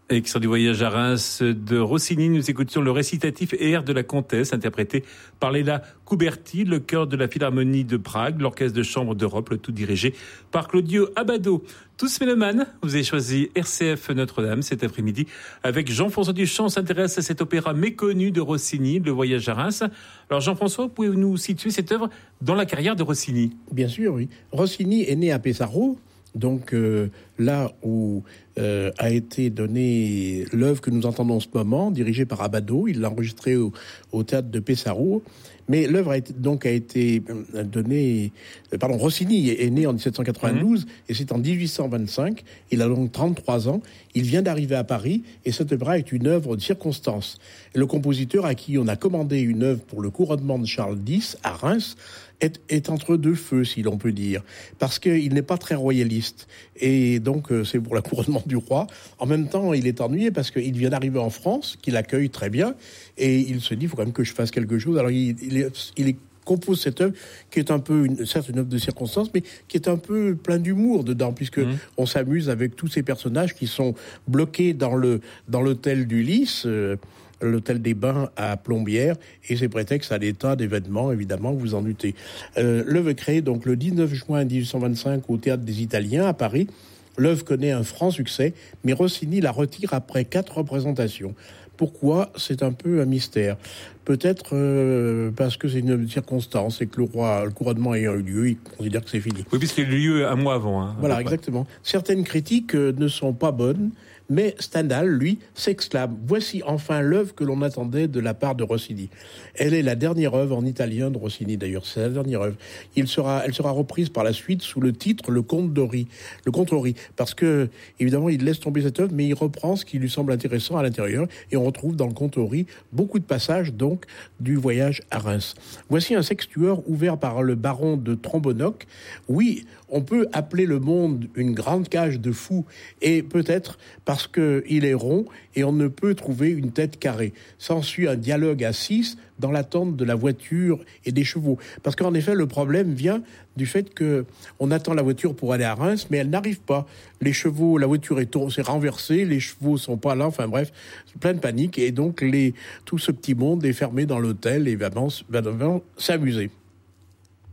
Extrait du voyage à Reims de Rossini, nous écoutions le récitatif et air de la Comtesse, interprété par Léla Couberti, le chœur de la Philharmonie de Prague, l'orchestre de chambre d'Europe, le tout dirigé par Claudio Abbado. Tous mélomanes, vous avez choisi RCF Notre-Dame cet après-midi avec Jean-François Duchamp. On s'intéresse à cet opéra méconnu de Rossini, le voyage à Reims. Alors Jean-François, pouvez-vous nous situer cette œuvre dans la carrière de Rossini? Bien sûr, oui. Rossini est né à Pesaro, donc là où a été donnée l'œuvre que nous entendons en ce moment, dirigée par Abbado. Il l'a enregistrée au théâtre de Pesaro. Mais l'œuvre a été donnée... Rossini est né en 1792 et c'est en 1825. Il a donc 33 ans. Il vient d'arriver à Paris et cette œuvre est une œuvre de circonstance. Et le compositeur à qui on a commandé une œuvre pour le couronnement de Charles X à Reims est entre deux feux, si l'on peut dire, parce qu'il n'est pas très royaliste. Et donc, c'est pour le couronnement du roi. En même temps, il est ennuyé parce qu'il vient d'arriver en France, qu'il accueille très bien, et il se dit, il faut quand même que je fasse quelque chose. Alors, il compose cette œuvre qui est un peu, certes une œuvre de circonstance, mais qui est un peu plein d'humour dedans, puisque on s'amuse avec tous ces personnages qui sont bloqués dans l'hôtel du Lys, l'hôtel des Bains à Plombières, et c'est prétexte à des tas d'événements, évidemment, vous en doutez. L'œuvre est créée donc le 19 juin 1825 au Théâtre des Italiens à Paris. L'œuvre connaît un franc succès, mais Rossini la retire après 4 représentations. Pourquoi ? C'est un peu un mystère. Peut-être parce que c'est une circonstance et que le couronnement ayant eu lieu, il considère que c'est fini. Oui, puisqu'il a eu lieu un mois avant. Voilà, exactement. Certaines critiques ne sont pas bonnes, mais Stendhal, lui, s'exclame. Voici enfin l'œuvre que l'on attendait de la part de Rossini. Elle est la dernière œuvre en italien de Rossini, d'ailleurs. C'est la dernière œuvre. Elle sera reprise par la suite sous le titre Le Conte Ori. Parce que, évidemment, il laisse tomber cette œuvre, mais il reprend ce qui lui semble intéressant à l'intérieur. Et on retrouve dans le Conte Ori beaucoup de passages, donc, du voyage à Reims. Voici un sextuor ouvert par le baron de Trombonoc. Oui, on peut appeler le monde une grande cage de fous, et peut-être parce qu'il est rond et on ne peut trouver une tête carrée. S'ensuit un dialogue à 6 dans l'attente de la voiture et des chevaux. Parce qu'en effet, le problème vient du fait qu'on attend la voiture pour aller à Reims, mais elle n'arrive pas. Les chevaux, la voiture s'est renversée, les chevaux sont pas là, enfin bref, plein de panique. Et donc, tout ce petit monde est fermé dans l'hôtel et va s'amuser.